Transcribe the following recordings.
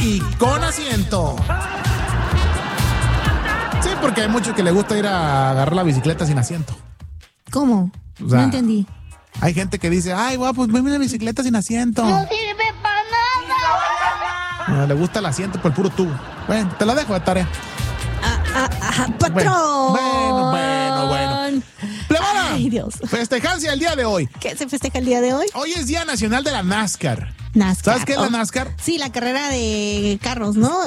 y con asiento. Sí, porque hay muchos que les gusta ir a agarrar la bicicleta sin asiento. ¿Cómo? O sea, no entendí. Hay gente que dice, ay, guapo, pues la bicicleta sin asiento. No sirve para nada. No, le gusta el asiento por el puro tubo. Bueno, te la dejo de tarea. ¡Patrón! Bueno. Plebada, Ay, Dios. festejarse el día de hoy. ¿Qué se festeja el día de hoy? Hoy es Día Nacional de la NASCAR. NASCAR. ¿Sabes qué es la NASCAR? Sí, la carrera de carros, ¿no?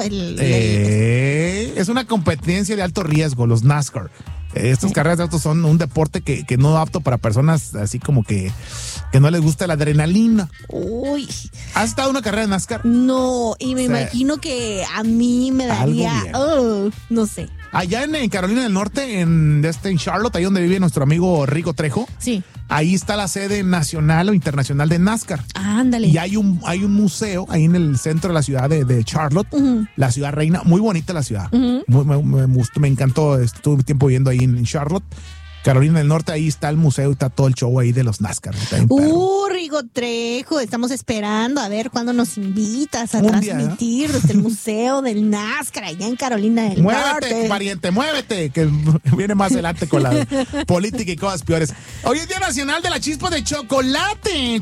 Es una competencia de alto riesgo, los NASCAR. Estas carreras de autos son un deporte que no es apto para personas así como que no les gusta la adrenalina. Uy. ¿Has estado en una carrera de NASCAR? No, y me imagino que a mí me daría, no sé. Allá en Carolina del Norte, en Charlotte, ahí donde vive nuestro amigo Rigo Trejo. Sí. Ahí está la sede nacional o internacional de NASCAR. Ándale. Y hay un museo ahí en el centro de la ciudad de Charlotte, la ciudad reina. Muy bonita la ciudad. Me gustó, me encantó. Estuve tiempo viviendo ahí en Charlotte, Carolina del Norte. Ahí está el museo y está todo el show ahí de los NASCAR. Rigo Trejo, estamos esperando a ver cuándo nos invitas a transmitir desde el museo del NASCAR allá en Carolina del Norte. Muévete, pariente, muévete, que viene más adelante con la política y cosas peores. Hoy es Día Nacional de la Chispa de Chocolate.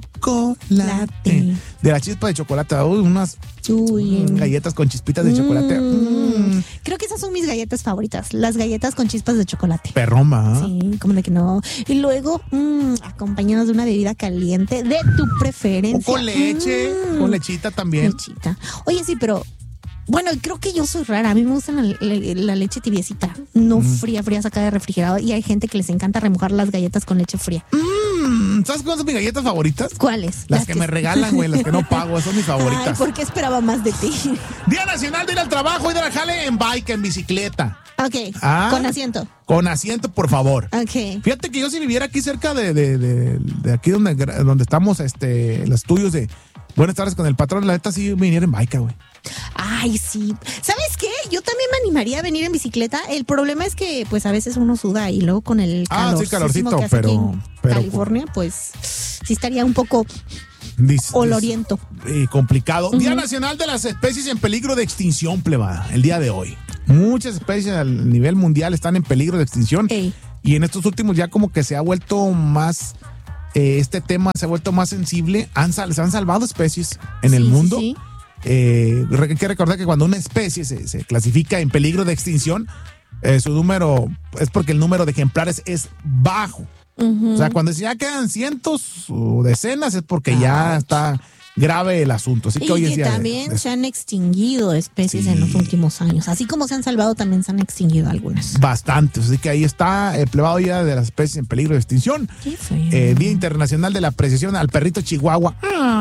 Chocolate. De la chispa de chocolate. Unas galletas con chispitas de chocolate. Creo que esas son mis galletas favoritas. Las galletas con chispas de chocolate. Perroma. Sí, como de que no. Y luego, acompañadas de una bebida caliente de tu preferencia. O con leche, con lechita también. Lechita. Oye, sí, pero bueno, creo que yo soy rara. A mí me gusta la leche tibiecita, no fría sacada de refrigerador. Y hay gente que les encanta remojar las galletas con leche fría. ¿Sabes cuáles son mis galletas favoritas? ¿Cuáles? Las que me regalan, güey, las que no pago, son mis favoritas. Ay, ¿por qué esperaba más de ti? Día Nacional de ir al trabajo y de la jale en bike, en bicicleta. Ok, con asiento. Con asiento, por favor. Ok. Fíjate que yo si viviera aquí cerca de aquí donde estamos, los estudios de Buenas tardes con el patrón, la neta sí viniera en bike, güey. Ay, sí. ¿Sabes qué? Yo también me animaría a venir en bicicleta. El problema es que, pues, a veces uno suda y luego con el calorcito, que hace aquí en California, pues, sí estaría un poco oloriento. Y complicado. Día Nacional de las Especies en Peligro de Extinción, plebada, el día de hoy. Muchas especies a nivel mundial están en peligro de extinción. Y en estos últimos ya como que se ha vuelto más... este tema se ha vuelto más sensible. Se han salvado especies en el mundo. Sí. Hay que recordar que cuando una especie se clasifica en peligro de extinción, su número es porque el número de ejemplares es bajo. O sea, cuando ya quedan cientos o decenas es porque ya está grave el asunto. Así que hoy es día también se han extinguido especies en los últimos años. Así como se han salvado, también se han extinguido algunas. Bastantes. Así que ahí está el plebado Día de las Especies en Peligro de Extinción. Qué feo. Día Internacional de la Apreciación al Perrito Chihuahua.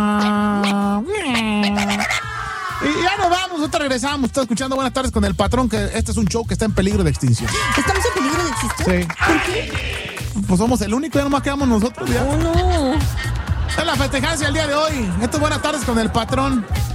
Y ya nos vamos, nosotros regresamos. Está escuchando Buenas tardes con el patrón, que este es un show que está en peligro de extinción. ¿Estamos en peligro de extinción? Sí. ¿Por qué? Pues somos el único, ya nomás quedamos nosotros ya. Oh, no. Es la festejancia el día de hoy. Esto es Buenas tardes con el patrón.